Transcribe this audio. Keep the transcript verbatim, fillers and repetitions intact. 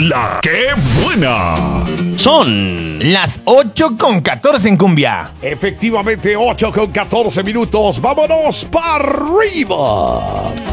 La que buena. Son las ocho con catorce en Cumbia. Efectivamente, ocho con catorce minutos. ¡Vámonos para arriba!